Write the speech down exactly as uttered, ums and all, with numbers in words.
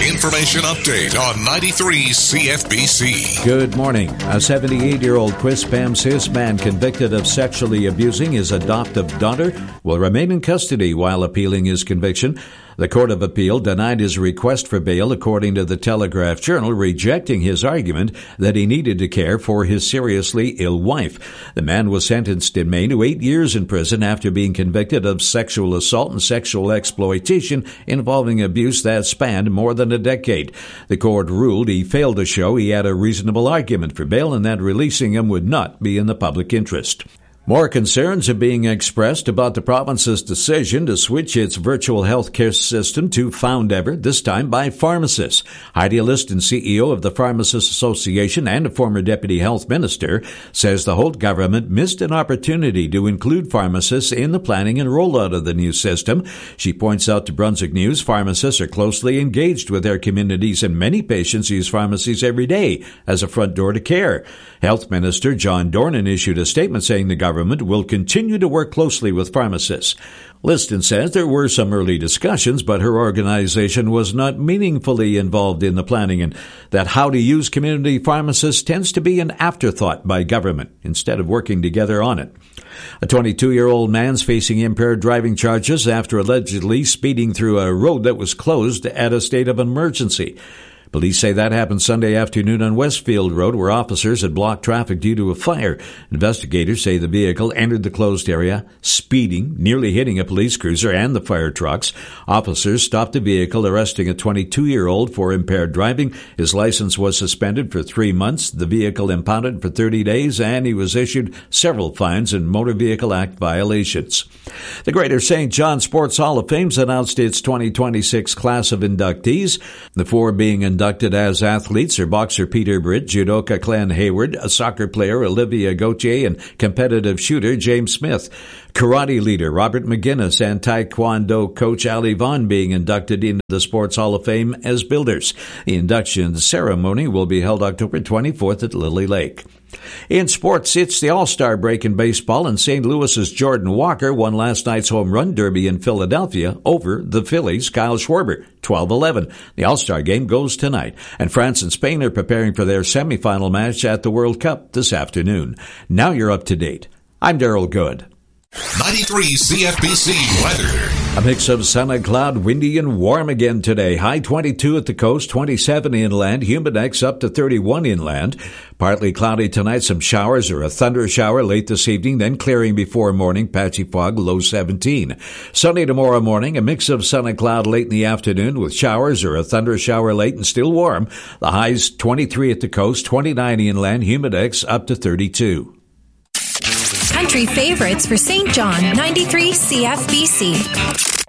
Information update on ninety-three C F B C. Good morning. A seventy-eight-year-old Quispamsis man convicted of sexually abusing his adoptive daughter will remain in custody while appealing his conviction. The Court of Appeal denied his request for bail, according to the Telegraph Journal, rejecting his argument that he needed to care for his seriously ill wife. The man was sentenced in May to eight years in prison after being convicted of sexual assault and sexual exploitation involving abuse that spanned more than a decade. The court ruled he failed to show he had a reasonable argument for bail and that releasing him would not be in the public interest. More concerns are being expressed about the province's decision to switch its virtual healthcare system to Foundever, this time by pharmacists. Heidi Liston, C E O of the Pharmacists Association and a former deputy health minister, says the Holt government missed an opportunity to include pharmacists in the planning and rollout of the new system. She points out to Brunswick News pharmacists are closely engaged with their communities and many patients use pharmacies every day as a front door to care. Health Minister John Dornan issued a statement saying the government Government will continue to work closely with pharmacists. Liston says there were some early discussions, but her organization was not meaningfully involved in the planning and that how to use community pharmacists tends to be an afterthought by government instead of working together on it. A twenty-two-year-old man's facing impaired driving charges after allegedly speeding through a road that was closed at a state of emergency. Police say that happened Sunday afternoon on Westfield Road, where officers had blocked traffic due to a fire. Investigators say the vehicle entered the closed area, speeding, nearly hitting a police cruiser and the fire trucks. Officers stopped the vehicle, arresting a twenty-two-year-old for impaired driving. His license was suspended for three months, the vehicle impounded for thirty days, and he was issued several fines and Motor Vehicle Act violations. The Greater Saint John Sports Hall of Fame's announced its twenty twenty-six class of inductees, the four being inducted Inducted as athletes are boxer Peter Britt, judoka Glenn Hayward, a soccer player Olivia Gauthier, and competitive shooter James Smith. Karate leader Robert McGinnis and Taekwondo coach Ali Vaughn being inducted into the Sports Hall of Fame as builders. The induction ceremony will be held October twenty-fourth at Lily Lake. In sports, it's the All-Star break in baseball, and Saint Louis's Jordan Walker won last night's home run derby in Philadelphia over the Phillies' Kyle Schwarber, twelve eleven. The All-Star game goes tonight, and France and Spain are preparing for their semifinal match at the World Cup this afternoon. Now you're up to date. I'm Daryl Good. ninety-three C F B C weather. A mix of sun and cloud, windy and warm again today. High twenty-two at the coast, twenty-seven inland, humidex up to thirty-one inland. Partly cloudy tonight, some showers or a thunder shower late this evening, then clearing before morning, patchy fog, low seventeen. Sunny tomorrow morning, a mix of sun and cloud late in the afternoon with showers or a thunder shower late and still warm. The highs twenty-three at the coast, twenty-nine inland, humidex up to thirty-two. Country favorites for Saint John, ninety-three C F B C.